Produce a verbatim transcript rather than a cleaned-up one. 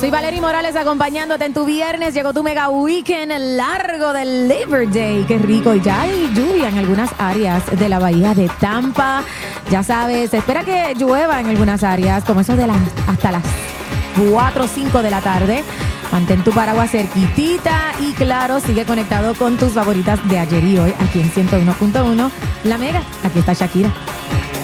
Soy Valerie Morales acompañándote en tu viernes. Llegó tu mega weekend largo del Labor Day. Qué rico. Y ya hay lluvia en algunas áreas de la bahía de Tampa. Ya sabes, se espera que llueva en algunas áreas, como eso de las hasta las cuatro o cinco de la tarde. Mantén tu paraguas cerquitita y claro, sigue conectado con tus favoritas de ayer y hoy aquí en ciento uno punto uno. La Mega, aquí está Shakira.